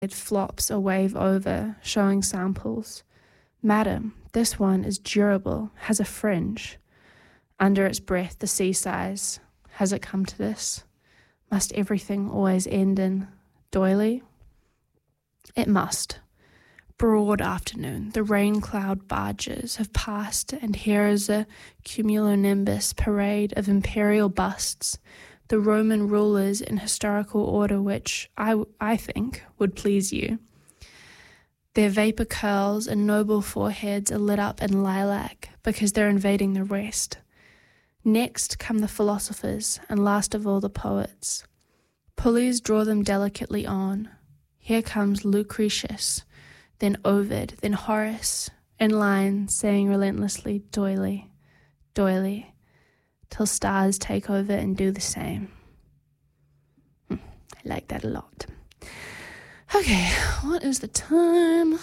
It flops a wave over, showing samples. Madam, this one is durable, has a fringe. Under its breath, the sea sighs. Has it come to this? Must everything always end in doily? It must. Broad afternoon, the rain cloud barges have passed, and here is a cumulonimbus parade of imperial busts, the Roman rulers in historical order, which I think would please you. Their vapor curls and noble foreheads are lit up in lilac because they're invading the rest. Next come the philosophers, and last of all the poets. Pulleys draw them delicately on. Here comes Lucretius, then Ovid, then Horace, in line saying relentlessly, doily, doily, till stars take over and do the same. I like that a lot. Okay, what is the time?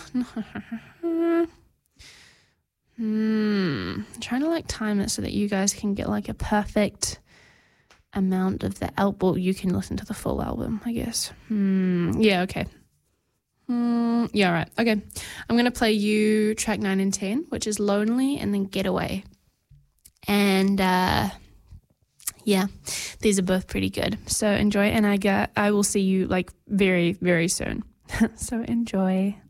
I'm trying to time it so that you guys can get a perfect amount of the album. Well, you can listen to the full album, I guess. Yeah, okay. Yeah, right. Okay. I'm going to play you track 9 and 10, which is Lonely and then Getaway. And yeah, these are both pretty good. So enjoy, and I will see you very, very soon. So enjoy.